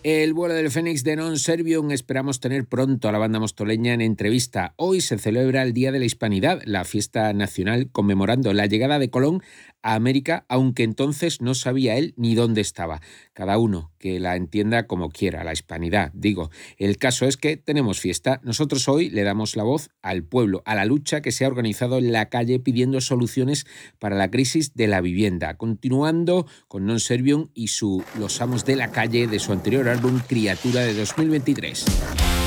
El vuelo del Fénix de Non Servium. Esperamos tener pronto a la banda mostoleña en entrevista. Hoy se celebra el Día de la Hispanidad, la fiesta nacional conmemorando la llegada de Colón a América, aunque entonces no sabía él ni dónde estaba. Cada uno que la entienda como quiera, la hispanidad, digo. El caso es que tenemos fiesta. Nosotros hoy le damos la voz al pueblo, a la lucha que se ha organizado en la calle pidiendo soluciones para la crisis de la vivienda. Continuando con Non Servium y Los Amos de la Calle de su anterior álbum Criatura de 2023.